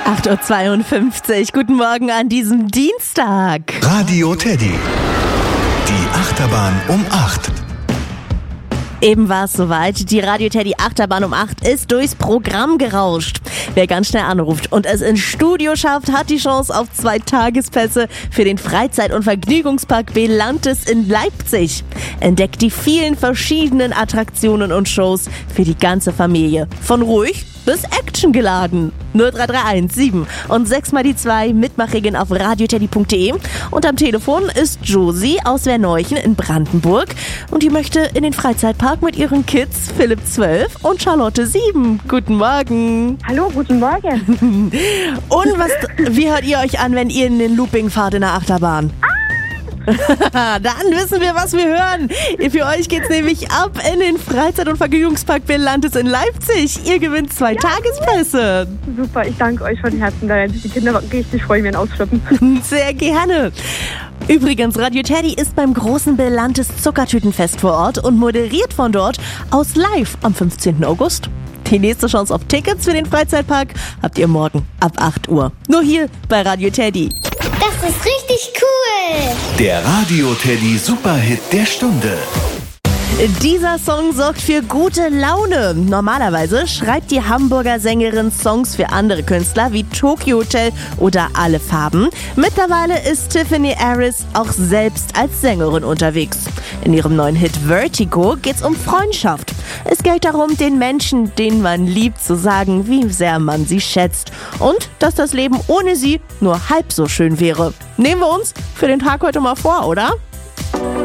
8.52 Uhr, guten Morgen an diesem Dienstag. Radio Teddy. Die Achterbahn um 8. Eben war es soweit. Die Radio Teddy Achterbahn um 8 ist durchs Programm gerauscht. Wer ganz schnell anruft und es ins Studio schafft, hat die Chance auf 2 Tagespässe für den Freizeit- und Vergnügungspark Belantes in Leipzig. Entdeckt die vielen verschiedenen Attraktionen und Shows für die ganze Familie. Von ruhig bis actiongeladen. 0331 7 und 6 mal die 2 Mitmachregeln auf radioteddy.de. Und am Telefon ist Josie aus Werneuchen in Brandenburg. Und die möchte in den Freizeitpark mit ihren Kids Philipp 12 und Charlotte 7. Guten Morgen. Hallo, guten Morgen. Und wie hört ihr euch an, wenn ihr in den Looping fahrt in der Achterbahn? Dann wissen wir, was wir hören. Für euch geht's nämlich ab in den Freizeit- und Vergnügungspark Belantes in Leipzig. Ihr gewinnt 2 Tagespässe. Super, ich danke euch von Herzen. Da werden sich die Kinder richtig freuen, wenn ausflippen. Sehr gerne. Übrigens, Radio Teddy ist beim großen Belantes Zuckertütenfest vor Ort und moderiert von dort aus live am 15. August. Die nächste Chance auf Tickets für den Freizeitpark habt ihr morgen ab 8 Uhr. Nur hier bei Radio Teddy. Das ist richtig cool. Der Radio Teddy Superhit der Stunde. Dieser Song sorgt für gute Laune. Normalerweise schreibt die Hamburger Sängerin Songs für andere Künstler wie Tokyo Hotel oder Alle Farben. Mittlerweile ist Tiffany Harris auch selbst als Sängerin unterwegs. In ihrem neuen Hit Vertigo geht's um Freundschaft. Es geht darum, den Menschen, den man liebt, zu sagen, wie sehr man sie schätzt. Und dass das Leben ohne sie nur halb so schön wäre. Nehmen wir uns für den Tag heute mal vor, oder?